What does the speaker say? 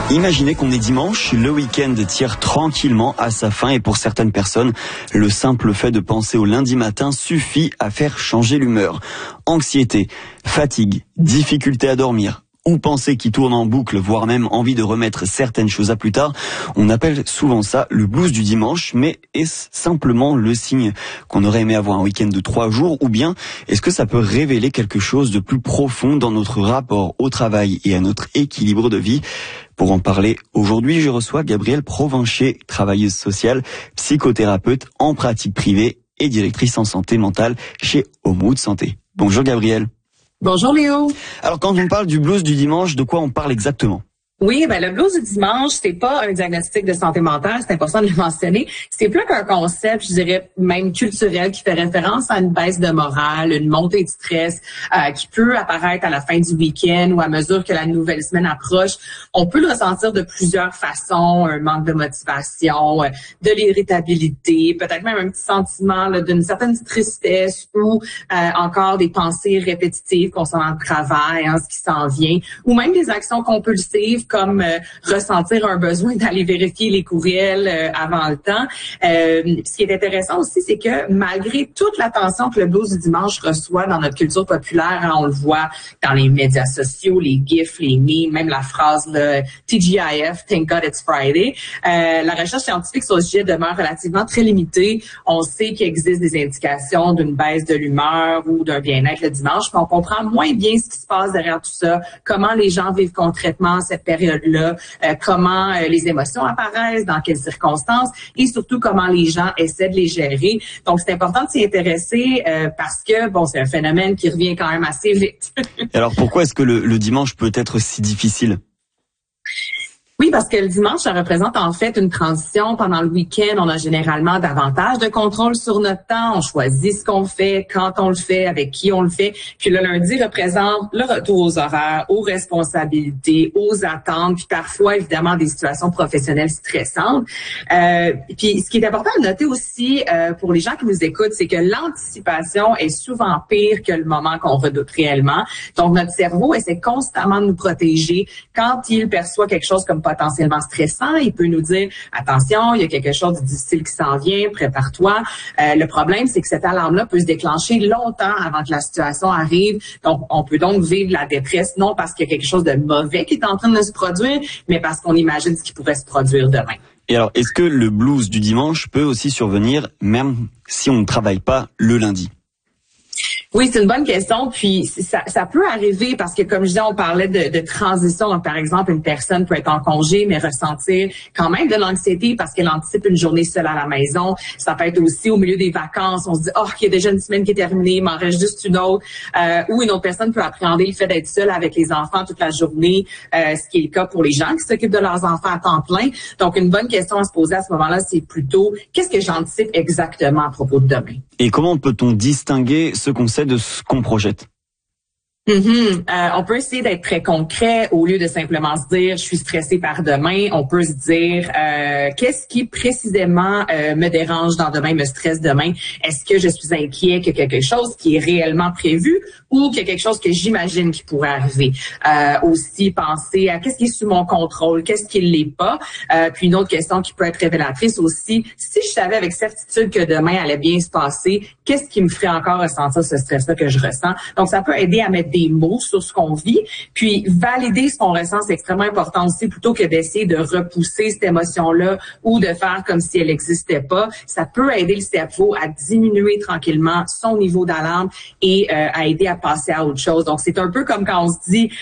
Imaginez qu'on est dimanche, le week-end tire tranquillement à sa fin et pour certaines personnes, le simple fait de penser au lundi matin suffit à faire changer l'humeur. Anxiété, fatigue, difficulté à dormir ou pensée qui tourne en boucle, voire même envie de remettre certaines choses à plus tard, on appelle souvent ça le blues du dimanche, mais est-ce simplement le signe qu'on aurait aimé avoir un week-end de 3 jours, ou bien est-ce que ça peut révéler quelque chose de plus profond dans notre rapport au travail et à notre équilibre de vie? Pour en parler, aujourd'hui, je reçois Gabrielle Provencher, travailleuse sociale, psychothérapeute en pratique privée et directrice en santé mentale chez Homewood Santé. Bonjour Gabrielle. Bonjour Léo. Alors quand on parle du blues du dimanche, de quoi on parle exactement? Oui, le blues du dimanche, c'est pas un diagnostic de santé mentale, c'est important de le mentionner. C'est plus qu'un concept, je dirais même culturel, qui fait référence à une baisse de morale, une montée de stress qui peut apparaître à la fin du week-end ou à mesure que la nouvelle semaine approche. On peut le ressentir de plusieurs façons, un manque de motivation, de l'irritabilité, peut-être même un petit sentiment d'une certaine tristesse ou encore des pensées répétitives concernant le travail, ce qui s'en vient, ou même des actions compulsives comme ressentir un besoin d'aller vérifier les courriels avant le temps. Ce qui est intéressant aussi, c'est que malgré toute l'attention que le blues du dimanche reçoit dans notre culture populaire, on le voit dans les médias sociaux, les gifs, les memes, même la phrase TGIF, Thank God It's Friday. La recherche scientifique sur le sujet demeure relativement très limitée. On sait qu'il existe des indications d'une baisse de l'humeur ou d'un bien-être le dimanche, mais on comprend moins bien ce qui se passe derrière tout ça, comment les gens vivent concrètement cette période-là, comment les émotions apparaissent, dans quelles circonstances et surtout comment les gens essaient de les gérer. Donc, c'est important de s'y intéresser parce que, c'est un phénomène qui revient quand même assez vite. Alors, pourquoi est-ce que le dimanche peut être si difficile? Oui, parce que le dimanche, ça représente en fait une transition. Pendant le week-end, on a généralement davantage de contrôle sur notre temps. On choisit ce qu'on fait, quand on le fait, avec qui on le fait. Puis le lundi représente le retour aux horaires, aux responsabilités, aux attentes, puis parfois, évidemment, des situations professionnelles stressantes. Puis ce qui est important de noter aussi pour les gens qui nous écoutent, c'est que l'anticipation est souvent pire que le moment qu'on redoute réellement. Donc, notre cerveau essaie constamment de nous protéger. Quand il perçoit quelque chose comme potentiellement stressant, il peut nous dire « Attention, il y a quelque chose de difficile qui s'en vient, prépare-toi ». Le problème, c'est que cette alarme-là peut se déclencher longtemps avant que la situation arrive. Donc, on peut donc vivre la détresse, non parce qu'il y a quelque chose de mauvais qui est en train de se produire, mais parce qu'on imagine ce qui pourrait se produire demain. Et alors, est-ce que le blues du dimanche peut aussi survenir même si on ne travaille pas le lundi? Oui, c'est une bonne question. Puis ça peut arriver parce que, comme je disais, on parlait de transition. Donc, par exemple, une personne peut être en congé, mais ressentir quand même de l'anxiété parce qu'elle anticipe une journée seule à la maison. Ça peut être aussi au milieu des vacances. On se dit, il y a déjà une semaine qui est terminée, il m'en reste juste une autre. Ou une autre personne peut appréhender le fait d'être seule avec les enfants toute la journée, ce qui est le cas pour les gens qui s'occupent de leurs enfants à temps plein. Donc, une bonne question à se poser à ce moment-là, c'est plutôt, qu'est-ce que j'anticipe exactement à propos de demain? Et comment peut-on distinguer ce qu'on sait de ce qu'on projette? On peut essayer d'être très concret au lieu de simplement se dire je suis stressé par demain. On peut se dire qu'est-ce qui précisément me dérange dans demain, me stresse demain. Est-ce que je suis inquiet qu'il y a quelque chose qui est réellement prévu ou qu'il y a quelque chose que j'imagine qui pourrait arriver. Aussi penser à qu'est-ce qui est sous mon contrôle, qu'est-ce qui l'est pas. Puis une autre question qui peut être révélatrice aussi, si je savais avec certitude que demain allait bien se passer, qu'est-ce qui me ferait encore ressentir ce stress-là que je ressens? Donc ça peut aider à mettre des mots sur ce qu'on vit, puis valider ce qu'on ressent, c'est extrêmement important aussi, plutôt que d'essayer de repousser cette émotion-là ou de faire comme si elle n'existait pas. Ça peut aider le cerveau à diminuer tranquillement son niveau d'alarme et à aider à passer à autre chose. Donc, c'est un peu comme quand on se dit